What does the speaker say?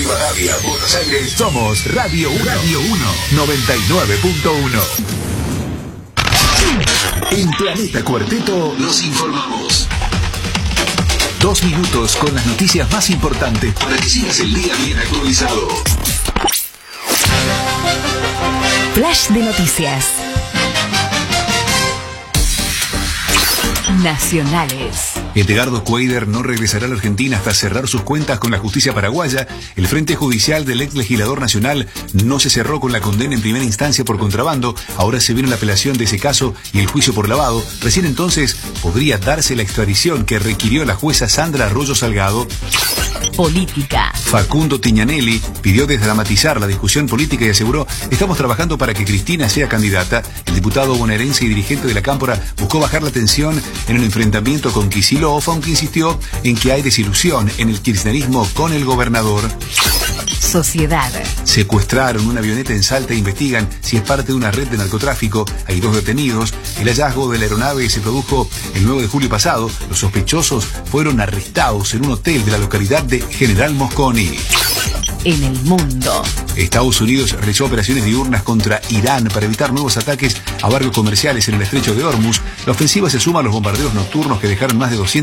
Rivadavia, Buenos Aires. Somos Radio 1. Radio 1, 99.1. En Planeta Cuarteto nos informamos. 2 minutos con las noticias más importantes para que sigas el día bien actualizado. Flash de noticias nacionales. Edgardo Cuader no regresará a la Argentina hasta cerrar sus cuentas con la justicia paraguaya. El frente judicial del ex legislador nacional no se cerró con la condena en primera instancia por contrabando. Ahora se viene la apelación de ese caso y el juicio por lavado. Recién entonces podría darse la extradición que requirió la jueza Sandra Arroyo Salgado. Política. Facundo Tignanelli pidió desdramatizar la discusión política y aseguró: estamos trabajando para que Cristina sea candidata. El diputado bonaerense y dirigente de la Cámpora buscó bajar la tensión en el enfrentamiento con Kicillof, aunque insistió en que hay desilusión en el kirchnerismo con el gobernador. Sociedad. Secuestraron una avioneta en Salta e investigan si es parte de una red de narcotráfico. Hay 2 detenidos. El hallazgo de la aeronave se produjo el 9 de julio pasado. Los sospechosos fueron arrestados en un hotel de la localidad de General Mosconi. En el mundo. Estados Unidos realizó operaciones diurnas contra Irán para evitar nuevos ataques a barcos comerciales en el estrecho de Hormuz. La ofensiva se suma a los bombardeos nocturnos que dejaron más de 200